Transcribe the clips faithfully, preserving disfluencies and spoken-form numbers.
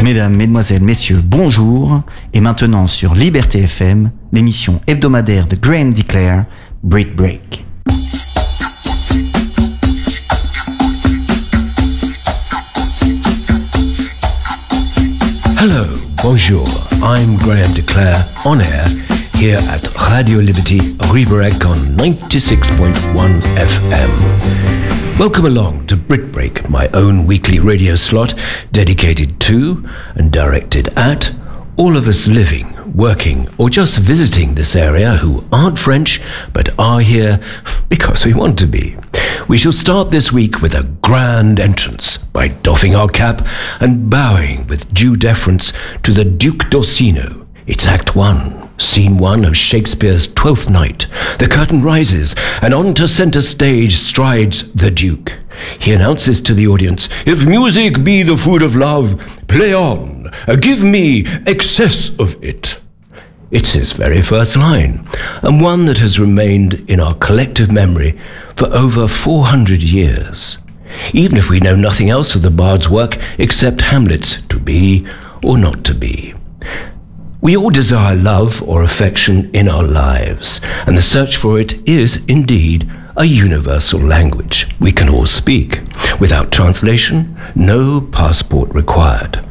Mesdames, Mesdemoiselles, Messieurs, bonjour. Et maintenant sur Liberté F M, l'émission hebdomadaire de Graham DeClaire, Brit Break. Hello, bonjour. I'm Graham DeClaire, on air here at Radio Liberty Riverec on ninety-six point one F M. Welcome along to Brit Break, my own weekly radio slot dedicated to and directed at all of us living, working, or just visiting this area who aren't French but are here because we want to be. We shall start this week with a grand entrance by doffing our cap and bowing with due deference to the Duke d'Orsino. It's Act One. Scene one of Shakespeare's Twelfth Night. The curtain rises, and onto centre stage strides the Duke. He announces to the audience, "If music be the food of love, play on, give me excess of it." It's his very first line, and one that has remained in our collective memory for over four hundred years. Even if we know nothing else of the bard's work except Hamlet's to be or not to be. We all desire love or affection in our lives, and the search for it is, indeed, a universal language we can all speak. Without translation, no passport required.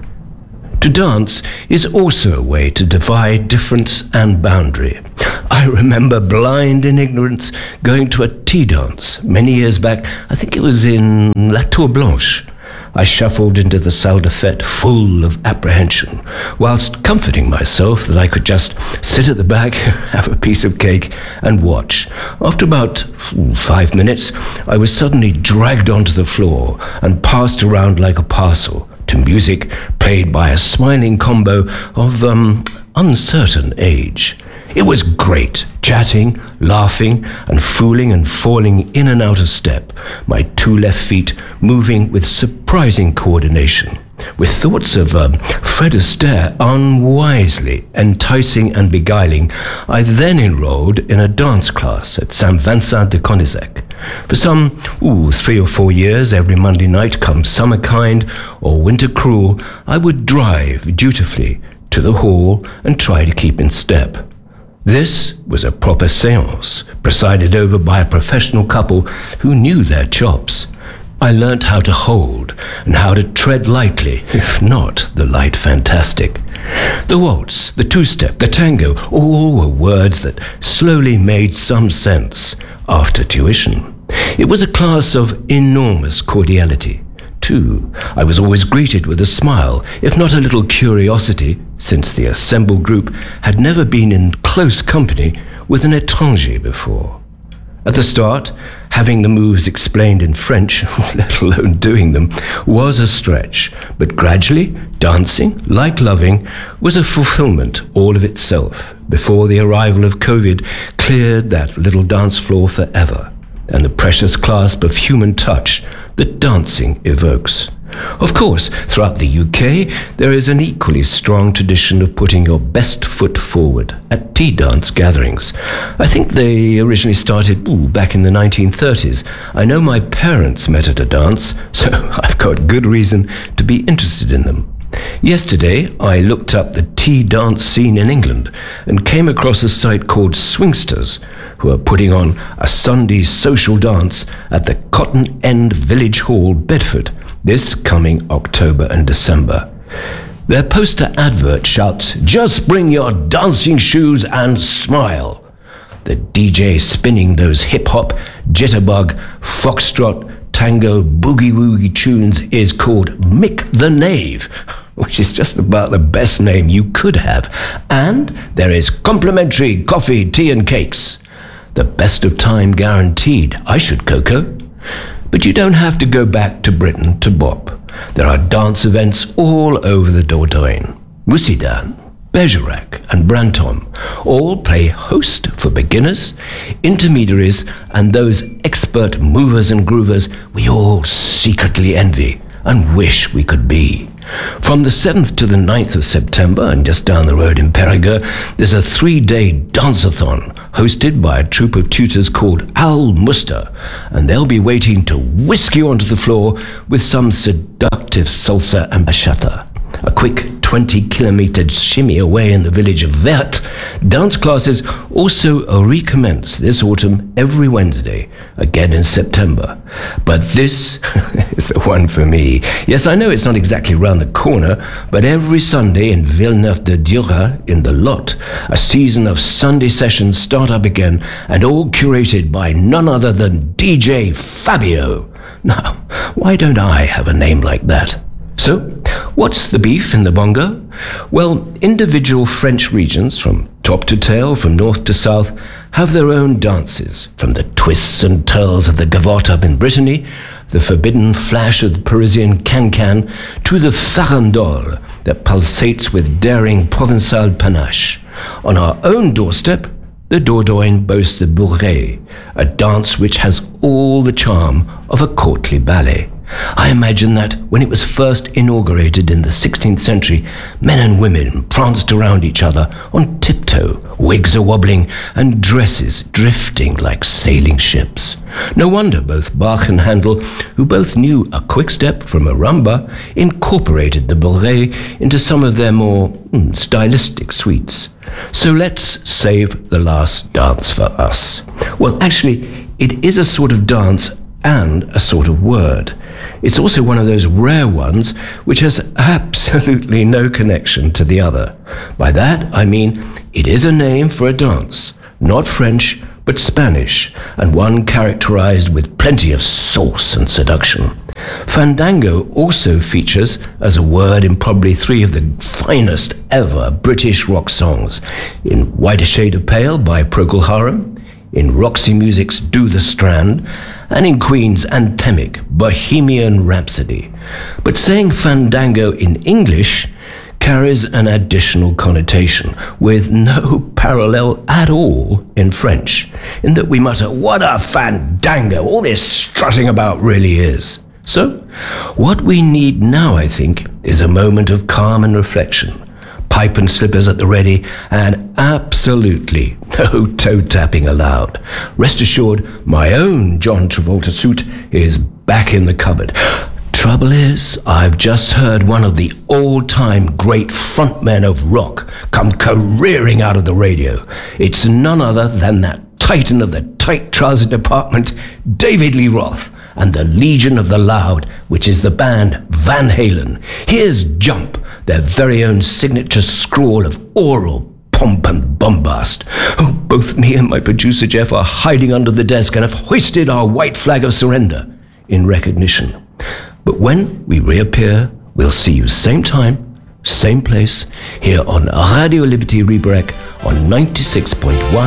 To dance is also a way to defy difference and boundary. I remember blind in ignorance going to a tea dance many years back. I think it was in La Tour Blanche. I shuffled into the salle de fête full of apprehension, whilst comforting myself that I could just sit at the back, have a piece of cake, and watch. After about five minutes, I was suddenly dragged onto the floor and passed around like a parcel to music played by a smiling combo of um, uncertain age. It was great, chatting, laughing, and fooling and falling in and out of step, my two left feet moving with surprising coordination, with thoughts of um, Fred Astaire unwisely enticing and beguiling. I then enrolled in a dance class at Saint Vincent de Condizec. For some ooh, three or four years, every Monday night, come summer kind or winter cruel, I would drive dutifully to the hall and try to keep in step. This was a proper séance, presided over by a professional couple who knew their chops. I learnt how to hold and how to tread lightly, if not the light fantastic. The waltz, the two-step, the tango, all were words that slowly made some sense after tuition. It was a class of enormous cordiality. Too, I was always greeted with a smile, if not a little curiosity, since the assembled group had never been in close company with an étranger before. At the start, having the moves explained in French, let alone doing them, was a stretch, but gradually, dancing, like loving, was a fulfillment all of itself, before the arrival of COVID cleared that little dance floor forever, and the precious clasp of human touch that dancing evokes. Of course, throughout the U K, there is an equally strong tradition of putting your best foot forward at tea dance gatherings. I think they originally started ooh, back in the nineteen thirties. I know my parents met at a dance, so I've got good reason to be interested in them. Yesterday, I looked up the tea dance scene in England and came across a site called Swingsters, who are putting on a Sunday social dance at the Cotton End Village Hall, Bedford, this coming October and December. Their poster advert shouts, "Just bring your dancing shoes and smile." The D J spinning those hip-hop, jitterbug, foxtrot, tango, boogie-woogie tunes is called Mick the Knave, which is just about the best name you could have. And there is complimentary coffee, tea and cakes. The best of time guaranteed, I should cocoa. But you don't have to go back to Britain to bop. There are dance events all over the Dordogne. Mussidan, Bergerac and Brantôme all play host for beginners, intermediaries, and those expert movers and groovers we all secretly envy and wish we could be. From the seventh to the ninth of September, and just down the road in Périgueux, there's a three-day dance-a-thon hosted by a troupe of tutors called Al Muster, and they'll be waiting to whisk you onto the floor with some seductive salsa and bachata. a quick twenty kilometer shimmy away in the village of Vert, dance classes also recommence this autumn every Wednesday, again in September. But this is the one for me. Yes, I know it's not exactly round the corner, but every Sunday in Villeneuve-de-Dura, in the Lot, a season of Sunday sessions start up again, and all curated by none other than D J Fabio. Now, why don't I have a name like that? So, what's the beef in the bongo? Well, individual French regions, from top to tail, from north to south, have their own dances, from the twists and twirls of the gavotte up in Brittany, the forbidden flash of the Parisian can-can, to the farandole that pulsates with daring Provençal panache. On our own doorstep, the Dordogne boasts the bourrée, a dance which has all the charm of a courtly ballet. I imagine that when it was first inaugurated in the sixteenth century, men and women pranced around each other on tiptoe, wigs a-wobbling and dresses drifting like sailing ships. No wonder both Bach and Handel, who both knew a quick step from a rumba, incorporated the bourrée into some of their more mm, stylistic suites. So let's save the last dance for us. Well, actually, it is a sort of dance and a sort of word. It's also one of those rare ones which has absolutely no connection to the other. By that, I mean it is a name for a dance, not French, but Spanish, and one characterized with plenty of sauce and seduction. Fandango also features as a word in probably three of the finest ever British rock songs, in White a Shade of Pale by Procol Harum, in Roxy Music's Do the Strand, and in Queen's anthemic Bohemian Rhapsody. But saying fandango in English carries an additional connotation, with no parallel at all in French, in that we mutter, "What a fandango all this strutting about really is." So, what we need now, I think, is a moment of calm and reflection, pipe and slippers at the ready, and absolutely no toe-tapping allowed. Rest assured, my own John Travolta suit is back in the cupboard. Trouble is, I've just heard one of the all-time great frontmen of rock come careering out of the radio. It's none other than that titan of the tight trouser department, David Lee Roth, and the Legion of the Loud, which is the band Van Halen. Here's Jump, their very own signature scrawl of oral pomp and bombast. Oh, both me and my producer Jeff are hiding under the desk and have hoisted our white flag of surrender in recognition. But when we reappear, we'll see you same time, same place, here on Radio Liberty Rebrek on ninety-six point one